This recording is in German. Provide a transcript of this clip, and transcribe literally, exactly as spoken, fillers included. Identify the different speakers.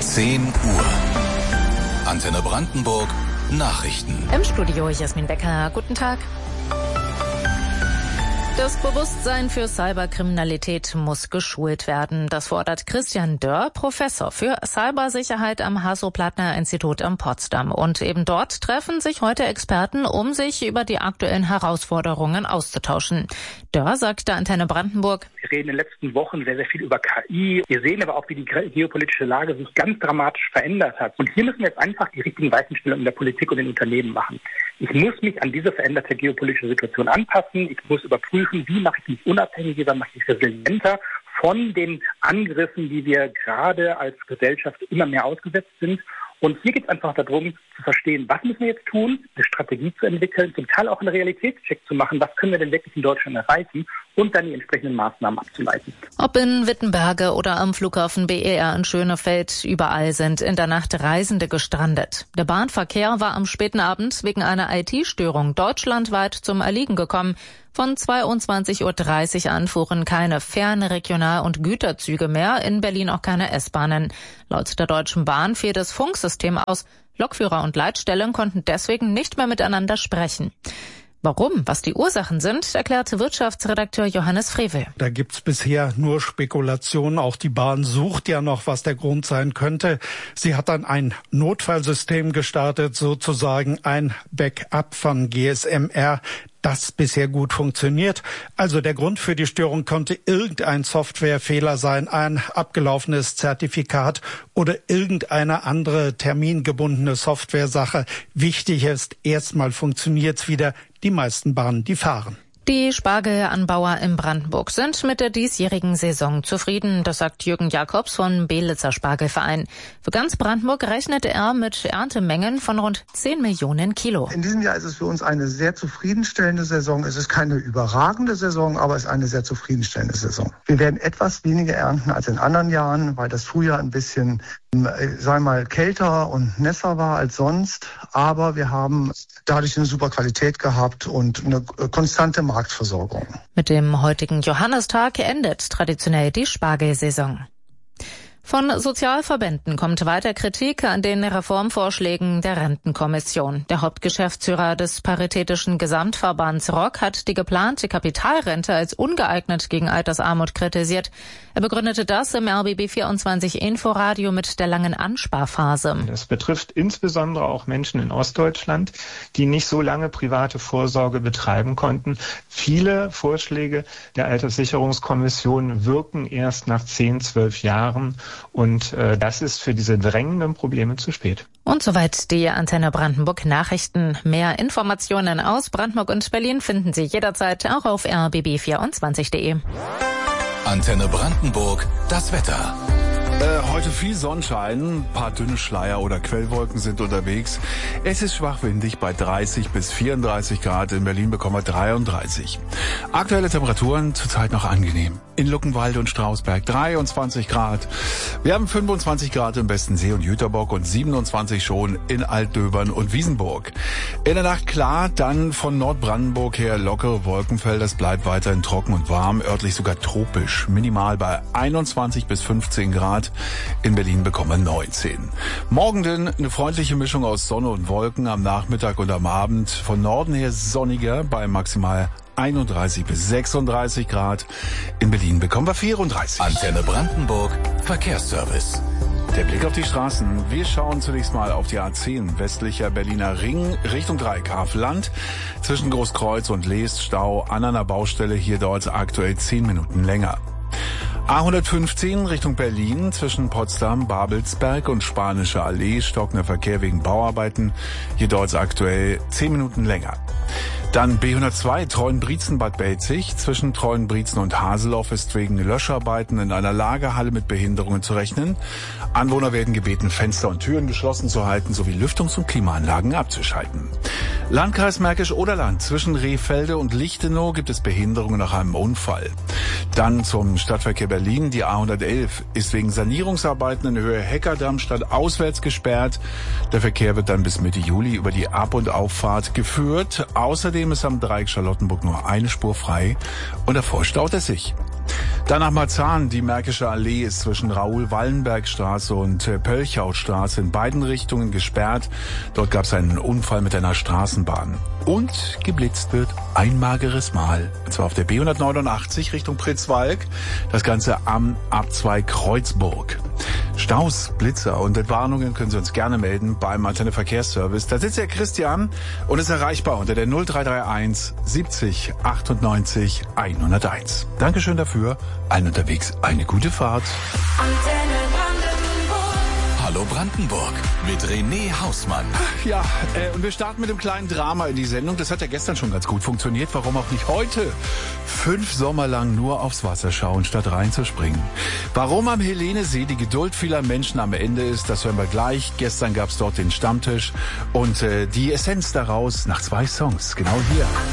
Speaker 1: zehn Uhr. Antenne Brandenburg Nachrichten.
Speaker 2: Im Studio Jasmin Becker. Guten Tag. Das Bewusstsein für Cyberkriminalität muss geschult werden. Das fordert Christian Dörr, Professor für Cybersicherheit am Hasso-Plattner-Institut in Potsdam. Und eben dort treffen sich heute Experten, um sich über die aktuellen Herausforderungen auszutauschen. Dörr sagt der Antenne Brandenburg:
Speaker 3: Wir reden in den letzten Wochen sehr, sehr viel über K I. Wir sehen aber auch, wie die geopolitische Lage sich ganz dramatisch verändert hat. Und hier müssen wir jetzt einfach die richtigen Weichenstellungen in der Politik und in den Unternehmen machen. Ich muss mich an diese veränderte geopolitische Situation anpassen. Ich muss überprüfen, wie mache ich mich unabhängiger, mache ich mich resilienter von den Angriffen, die wir gerade als Gesellschaft immer mehr ausgesetzt sind. Und hier geht es einfach darum, zu verstehen, was müssen wir jetzt tun, eine Strategie zu entwickeln, zum Teil auch einen Realitätscheck zu machen, was können wir denn wirklich in Deutschland erreichen und dann die entsprechenden Maßnahmen abzuleiten.
Speaker 2: Ob in Wittenberge oder am Flughafen B E R in Schönefeld, überall sind in der Nacht Reisende gestrandet. Der Bahnverkehr war am späten Abend wegen einer I T-Störung deutschlandweit zum Erliegen gekommen. Von zweiundzwanzig Uhr dreißig an fuhren keine Fern-, Regional- und Güterzüge mehr, in Berlin auch keine S-Bahnen. Laut der Deutschen Bahn fiel das Funksystem aus. Lokführer und Leitstellen konnten deswegen nicht mehr miteinander sprechen. Warum, was die Ursachen sind, erklärte Wirtschaftsredakteur Johannes Frevel.
Speaker 4: Da gibt's bisher nur Spekulationen. Auch die Bahn sucht ja noch, was der Grund sein könnte. Sie hat dann ein Notfallsystem gestartet, sozusagen ein Backup von G S M R, das bisher gut funktioniert. Also der Grund für die Störung konnte irgendein Softwarefehler sein, ein abgelaufenes Zertifikat oder irgendeine andere termingebundene Softwaresache. Wichtig ist, erstmal funktioniert's wieder. Die meisten Bahnen, die fahren.
Speaker 2: Die Spargelanbauer in Brandenburg sind mit der diesjährigen Saison zufrieden, das sagt Jürgen Jakobs vom Belitzer Spargelverein. Für ganz Brandenburg rechnet er mit Erntemengen von rund zehn Millionen Kilo.
Speaker 5: In diesem Jahr ist es für uns eine sehr zufriedenstellende Saison. Es ist keine überragende Saison, aber es ist eine sehr zufriedenstellende Saison. Wir werden etwas weniger ernten als in anderen Jahren, weil das Frühjahr ein bisschen, sagen wir mal, kälter und nässer war als sonst. Aber wir haben dadurch eine super Qualität gehabt und eine konstante Marktversorgung.
Speaker 2: Mit dem heutigen Johannistag endet traditionell die Spargelsaison. Von Sozialverbänden kommt weiter Kritik an den Reformvorschlägen der Rentenkommission. Der Hauptgeschäftsführer des Paritätischen Gesamtverbands R O C hat die geplante Kapitalrente als ungeeignet gegen Altersarmut kritisiert. Er begründete das im R B B vierundzwanzig Inforadio mit der langen Ansparphase.
Speaker 6: Das betrifft insbesondere auch Menschen in Ostdeutschland, die nicht so lange private Vorsorge betreiben konnten. Viele Vorschläge der Alterssicherungskommission wirken erst nach zehn, zwölf Jahren. Und äh, das ist für diese drängenden Probleme zu spät.
Speaker 2: Und soweit die Antenne Brandenburg Nachrichten. Mehr Informationen aus Brandenburg und Berlin finden Sie jederzeit auch auf r b b vierundzwanzig punkt de.
Speaker 1: Antenne Brandenburg, das Wetter.
Speaker 7: Äh, heute viel Sonnenschein, ein paar dünne Schleier oder Quellwolken sind unterwegs. Es ist schwach windig bei dreißig bis vierunddreißig Grad. In Berlin bekommen wir dreiunddreißig. Aktuelle Temperaturen zurzeit noch angenehm. In Luckenwalde und Strausberg dreiundzwanzig Grad. Wir haben fünfundzwanzig Grad im Bestensee und Jüterbock und siebenundzwanzig schon in Altdöbern und Wiesenburg. In der Nacht klar, dann von Nordbrandenburg her lockere Wolkenfelder. Es bleibt weiterhin trocken und warm, örtlich sogar tropisch. Minimal bei einundzwanzig bis fünfzehn Grad. In Berlin bekommen wir neunzehn. Morgen dann eine freundliche Mischung aus Sonne und Wolken am Nachmittag und am Abend. Von Norden her sonniger bei maximal einunddreißig bis sechsunddreißig Grad. In Berlin bekommen wir vierunddreißig.
Speaker 1: Antenne Brandenburg, Verkehrsservice.
Speaker 7: Der Blick auf die Straßen. Wir schauen zunächst mal auf die A zehn, westlicher Berliner Ring, Richtung Dreieckhafen-Land. Zwischen Großkreuz und Leest Stau an einer Baustelle. Hier dauert es aktuell zehn Minuten länger. A hundertfünfzehn Richtung Berlin, zwischen Potsdam, Babelsberg und Spanische Allee, stockender Verkehr wegen Bauarbeiten. Hier dauert es aktuell zehn Minuten länger. Dann B hundertzwei Treuenbrietzen-Bad Belzig. Zwischen Treuenbrietzen und Haseloff ist wegen Löscharbeiten in einer Lagerhalle mit Behinderungen zu rechnen. Anwohner werden gebeten, Fenster und Türen geschlossen zu halten sowie Lüftungs- und Klimaanlagen abzuschalten. Landkreis Märkisch-Oderland. Zwischen Rehfelde und Lichtenau gibt es Behinderungen nach einem Unfall. Dann zum Stadtverkehr Berlin. Die A hundertelf ist wegen Sanierungsarbeiten in Höhe Heckerdamm stadtauswärts gesperrt. Der Verkehr wird dann bis Mitte Juli über die Ab- und Auffahrt geführt. Außerdem ist am Dreieck Charlottenburg nur eine Spur frei und davor staut es sich. Dann nach Marzahn, die Märkische Allee ist zwischen Raoul-Wallenberg-Straße und äh, Pölchau-Straße in beiden Richtungen gesperrt. Dort gab es einen Unfall mit einer Straßenbahn. Und geblitzt wird ein mageres Mal. Und zwar auf der B hundertneunundachtzig Richtung Pritzwalk. Das Ganze am Abzweig Kreuzburg. Staus, Blitzer und Entwarnungen können Sie uns gerne melden beim Antenne Verkehrsservice. Da sitzt der Christian und ist erreichbar unter der null drei drei eins siebzig achtundneunzig hunderteins. Dankeschön dafür. Allen unterwegs eine gute Fahrt.
Speaker 1: Hallo Brandenburg mit René Hausmann.
Speaker 7: Ja, äh, und wir starten mit einem kleinen Drama in die Sendung. Das hat ja gestern schon ganz gut funktioniert. Warum auch nicht heute? Fünf Sommer lang nur aufs Wasser schauen, statt reinzuspringen. Warum am Helenesee die Geduld vieler Menschen am Ende ist, das hören wir gleich. Gestern gab's dort den Stammtisch und äh, die Essenz daraus nach zwei Songs. Genau hier.